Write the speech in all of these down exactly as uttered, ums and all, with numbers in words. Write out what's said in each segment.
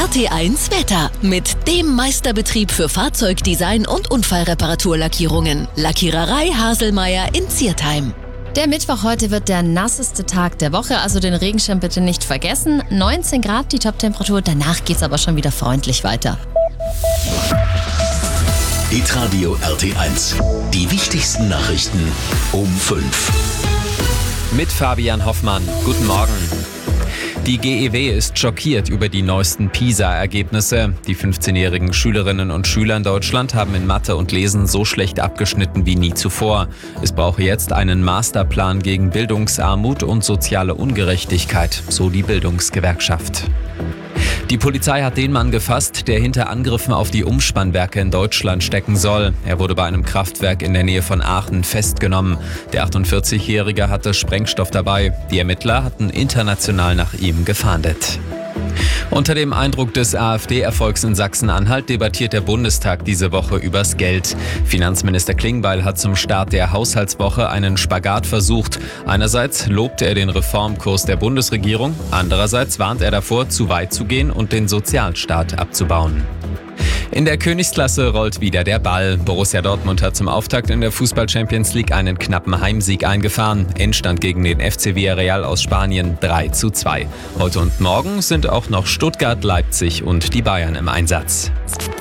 R T eins Wetter mit dem Meisterbetrieb für Fahrzeugdesign und Unfallreparaturlackierungen. Lackiererei Haselmeier in Ziertheim. Der Mittwoch heute wird der nasseste Tag der Woche, also den Regenschirm bitte nicht vergessen. neunzehn Grad die Toptemperatur, danach geht's aber schon wieder freundlich weiter. Hitradio R T eins. Die wichtigsten Nachrichten um fünf. Mit Fabian Hoffmann. Guten Morgen. Die G E W ist schockiert über die neuesten PISA-Ergebnisse. Die fünfzehnjährigen Schülerinnen und Schüler in Deutschland haben in Mathe und Lesen so schlecht abgeschnitten wie nie zuvor. Es brauche jetzt einen Masterplan gegen Bildungsarmut und soziale Ungerechtigkeit, so die Bildungsgewerkschaft. Die Polizei hat den Mann gefasst, der hinter Angriffen auf die Umspannwerke in Deutschland stecken soll. Er wurde bei einem Kraftwerk in der Nähe von Aachen festgenommen. Der achtundvierzigjährige hatte Sprengstoff dabei. Die Ermittler hatten international nach ihm gefahndet. Unter dem Eindruck des AfD-Erfolgs in Sachsen-Anhalt debattiert der Bundestag diese Woche übers Geld. Finanzminister Klingbeil hat zum Start der Haushaltswoche einen Spagat versucht. Einerseits lobt er den Reformkurs der Bundesregierung, andererseits warnt er davor, zu weit zu gehen und den Sozialstaat abzubauen. In der Königsklasse rollt wieder der Ball. Borussia Dortmund hat zum Auftakt in der Fußball-Champions League einen knappen Heimsieg eingefahren. Endstand gegen den F C Villarreal aus Spanien drei zu zwei. Heute und morgen sind auch noch Stuttgart, Leipzig und die Bayern im Einsatz.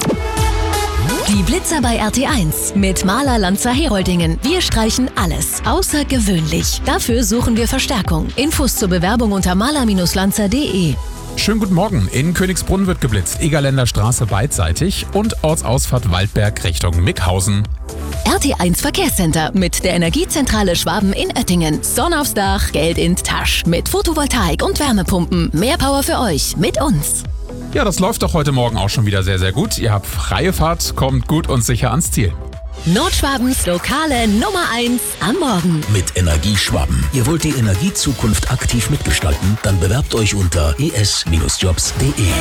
Die Blitzer bei R T eins mit Maler Lanzer Heroldingen. Wir streichen alles außergewöhnlich. Dafür suchen wir Verstärkung. Infos zur Bewerbung unter maler Lanzer punkt de. Schönen guten Morgen. In Königsbrunn wird geblitzt. Egerländer Straße beidseitig und Ortsausfahrt Waldberg Richtung Mickhausen. R T eins Verkehrscenter mit der Energiezentrale Schwaben in Oettingen. Sonne aufs Dach, Geld in Tasch. Mit Photovoltaik und Wärmepumpen. Mehr Power für euch mit uns. Ja, das läuft doch heute Morgen auch schon wieder sehr, sehr gut. Ihr habt freie Fahrt, kommt gut und sicher ans Ziel. Nordschwabens lokale Nummer eins am Morgen. Mit Energie Schwaben. Ihr wollt die Energiezukunft aktiv mitgestalten? Dann bewerbt euch unter e s jobs punkt de.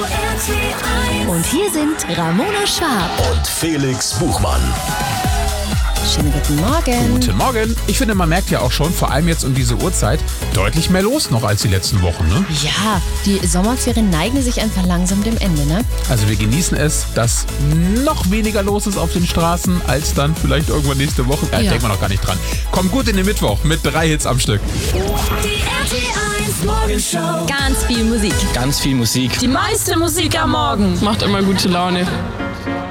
Und hier sind Ramona Schwab und Felix Buchmann. Schönen guten Morgen. Guten Morgen. Ich finde, man merkt ja auch schon, vor allem jetzt um diese Uhrzeit, deutlich mehr los noch als die letzten Wochen, ne? Ja, die Sommerferien neigen sich einfach langsam dem Ende, ne? Also wir genießen es, dass noch weniger los ist auf den Straßen, als dann vielleicht irgendwann nächste Woche. Da Ja. denken wir noch gar nicht dran. Kommt gut in den Mittwoch mit drei Hits am Stück. Die R T eins Morgenshow. Ganz viel Musik. Ganz viel Musik. Die meiste Musik am Morgen. Macht immer gute Laune.